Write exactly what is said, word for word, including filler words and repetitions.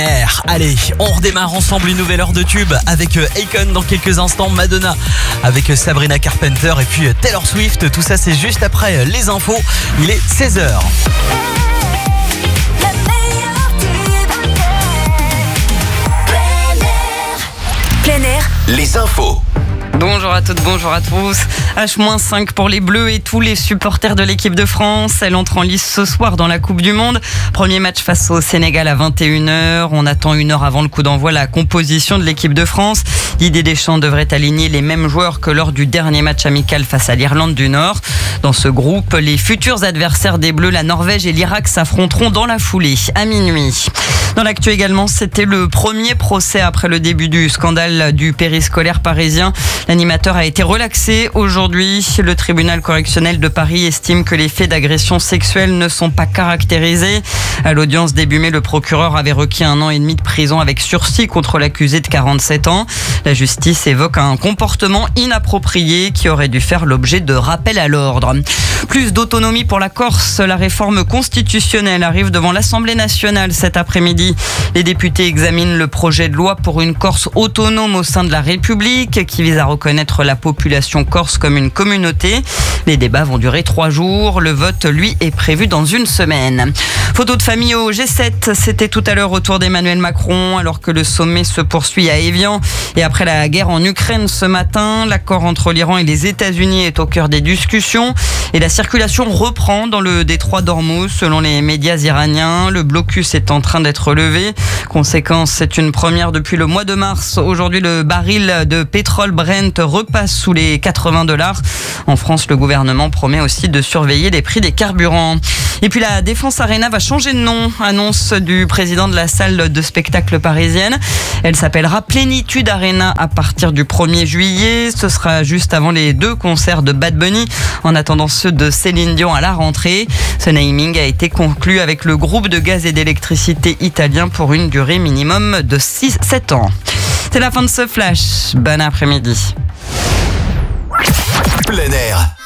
Allez, on redémarre ensemble une nouvelle heure de tube avec Akon dans quelques instants, Madonna avec Sabrina Carpenter et puis Taylor Swift. Tout ça c'est juste après les infos, il est seize heures. Plein air, les infos. Bonjour à toutes, bonjour à tous. H cinq pour les Bleus et tous les supporters de l'équipe de France. Elle entre en lice ce soir dans la Coupe du Monde. Premier match face au Sénégal à vingt et une heures. On attend une heure avant le coup d'envoi la composition de l'équipe de France. Didier Deschamps devrait aligner les mêmes joueurs que lors du dernier match amical face à l'Irlande du Nord. Dans ce groupe, les futurs adversaires des Bleus, la Norvège et l'Irak, s'affronteront dans la foulée à minuit. Dans l'actu également, c'était le premier procès après le début du scandale du périscolaire parisien. L'animateur a été relaxé aujourd'hui. Le tribunal correctionnel de Paris estime que les faits d'agression sexuelle ne sont pas caractérisés. À l'audience début mai, le procureur avait requis un an et demi de prison avec sursis contre l'accusé de quarante-sept ans. La justice évoque un comportement inapproprié qui aurait dû faire l'objet de rappel à l'ordre. Plus d'autonomie pour la Corse. La réforme constitutionnelle arrive devant l'Assemblée nationale cet après-midi. Les députés examinent le projet de loi pour une Corse autonome au sein de la République qui vise à reconnaître la population corse comme une communauté. Les débats vont durer trois jours. Le vote, lui, est prévu dans une semaine. Photo de famille au G sept. C'était tout à l'heure au tour d'Emmanuel Macron alors que le sommet se poursuit à Évian. Et après la guerre en Ukraine ce matin, l'accord entre l'Iran et les États-Unis est au cœur des discussions. Et la circulation reprend dans le détroit d'Ormuz. Selon les médias iraniens, le blocus est en train d'être levé. Conséquence, c'est une première depuis le mois de mars. Aujourd'hui, le baril de pétrole Brent repasse sous les quatre-vingts dollars. En France, le gouvernement promet aussi de surveiller les prix des carburants. Et puis la Défense Arena va changer de nom, annonce du président de la salle de spectacle parisienne. Elle s'appellera Plénitude Arena à partir du premier juillet. Ce sera juste avant les deux concerts de Bad Bunny, en attendant ceux de Céline Dion à la rentrée. Ce naming a été conclu avec le groupe de gaz et d'électricité italien pour une durée minimum de six à sept ans. C'est la fin de ce flash. Bon après-midi. Plein air.